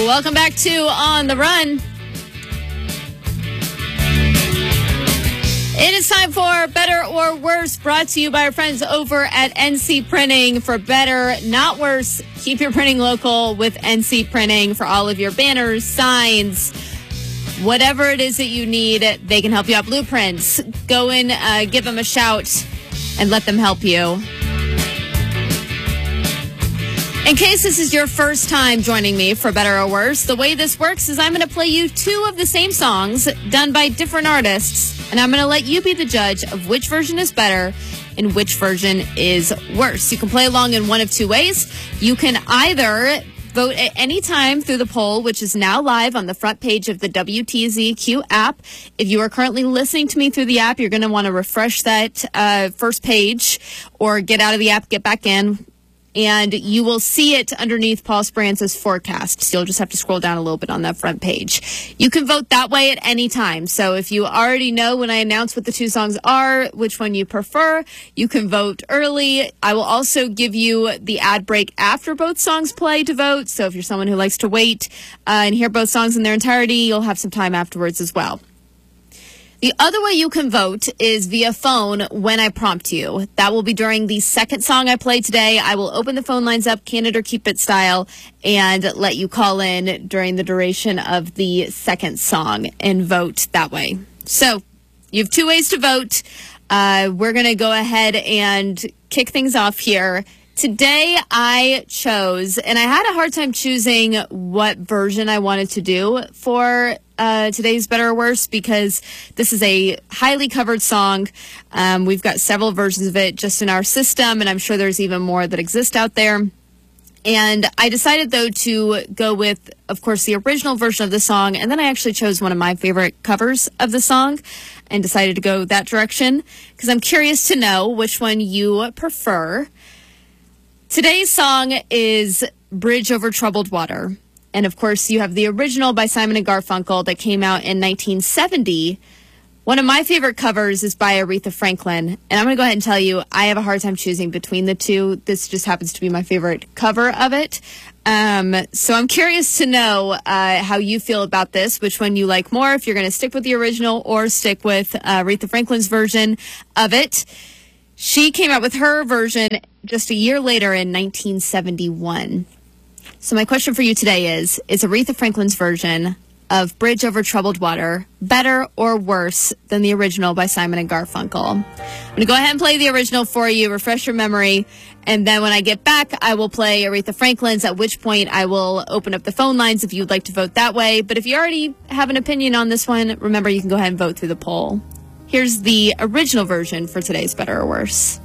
Welcome back to On the Run. It is time for Better or Worse, brought to you by our friends over at NC Printing. For better, not worse, keep your printing local with NC Printing for all of your banners, signs, whatever it is that you need. They can help you out. Blueprints. Go in, give them a shout, and let them help you. In case this is your first time joining me for Better or Worse, the way this works is I'm going to play you two of the same songs done by different artists, and I'm going to let you be the judge of which version is better and which version is worse. You can play along in one of two ways. You can either vote at any time through the poll, which is now live on the front page of the WTZQ app. If you are currently listening to me through the app, you're going to want to refresh that first page or get out of the app, get back in, and you will see it underneath Paul Speranza's forecast. So you'll just have to scroll down a little bit on that front page. You can vote that way at any time. So if you already know when I announce what the two songs are, which one you prefer, you can vote early. I will also give you the ad break after both songs play to vote. So if you're someone who likes to wait and hear both songs in their entirety, you'll have some time afterwards as well. The other way you can vote is via phone when I prompt you. That will be during the second song I play today. I will open the phone lines up, can it or keep it style, and let you call in during the duration of the second song and vote that way. So you have two ways to vote. We're going to go ahead and kick things off here. Today I chose, and I had a hard time choosing what version I wanted to do for today's Better or Worse, because this is a highly covered song. We've got several versions of it just in our system, and I'm sure there's even more that exist out there. And I decided, though, to go with, of course, the original version of the song, and then I actually chose one of my favorite covers of the song and decided to go that direction, because I'm curious to know which one you prefer. Today's song is Bridge Over Troubled Water. And, of course, you have the original by Simon & Garfunkel that came out in 1970. One of my favorite covers is by Aretha Franklin. And I'm going to go ahead and tell you, I have a hard time choosing between the two. This just happens to be my favorite cover of it. So I'm curious to know how you feel about this, which one you like more, if you're going to stick with the original or stick with Aretha Franklin's version of it. She came out with her version just a year later in 1971. So my question for you today is Aretha Franklin's version of Bridge Over Troubled Water better or worse than the original by Simon & Garfunkel? I'm going to go ahead and play the original for you, refresh your memory, and then when I get back, I will play Aretha Franklin's, at which point I will open up the phone lines if you'd like to vote that way. But if you already have an opinion on this one, remember you can go ahead and vote through the poll. Here's the original version for today's Better or Worse.